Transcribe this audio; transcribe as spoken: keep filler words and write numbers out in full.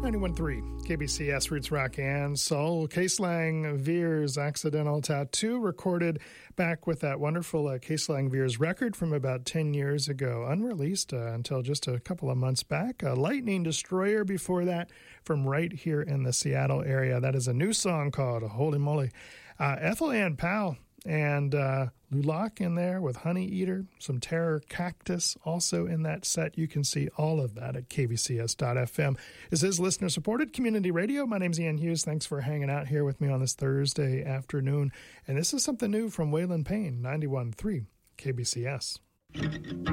ninety-one point three K B C S Roots Rock and Soul. K-Slang Veer's Accidental Tattoo, recorded back with that wonderful uh, K-Slang Veer's record from about ten years ago, unreleased uh, until just a couple of months back. Uh, Lightning Destroyer before that, from right here in the Seattle area. That is a new song called Holy Moly. Uh, Ethel Ann Powell and uh, Lulak in there with Honey Eater, some Terror Cactus also in that set. You can see all of that at K B C S dot F M. This is listener-supported community radio. My name's Ian Hughes. Thanks for hanging out here with me on this Thursday afternoon. And this is something new from Waylon Payne, ninety-one point three K B C S.